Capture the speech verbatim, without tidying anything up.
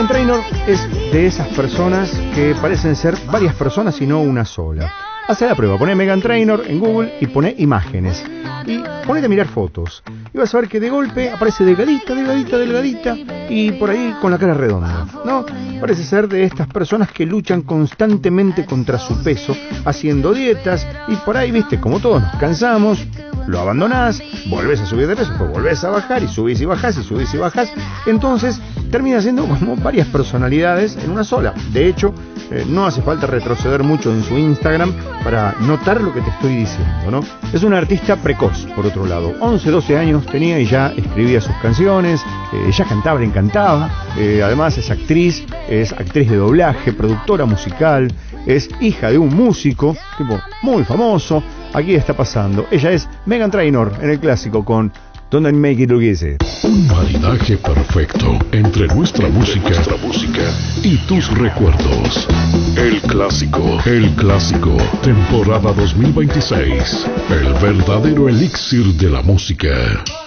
Meghan Trainor es de esas personas que parecen ser varias personas y no una sola. Hace la prueba, pone Meghan Trainor en Google y pone imágenes. Y ponete a mirar fotos. Y vas a ver que de golpe aparece delgadita, delgadita, delgadita. Y por ahí con la cara redonda, ¿no? Parece ser de estas personas que luchan constantemente contra su peso, haciendo dietas. Y por ahí, viste, como todos nos cansamos, lo abandonás, volvés a subir de peso, pues volvés a bajar y subís y bajás y subís y bajás. Entonces termina siendo como varias personalidades en una sola. De hecho, eh, no hace falta retroceder mucho en su Instagram para notar lo que te estoy diciendo, ¿no? Es una artista precoz, por otro lado. once, doce años tenía y ya escribía sus canciones, eh, ya cantaba, le encantaba. Eh, además es actriz, es actriz de doblaje, productora musical, es hija de un músico, tipo muy famoso. Aquí está pasando. Ella es Meghan Trainor en el clásico con Don't I Make It Look Easy. Un maridaje perfecto entre nuestra entre música, nuestra música y tus recuerdos. El clásico, el clásico, temporada dos mil veintiséis. El verdadero elixir de la música.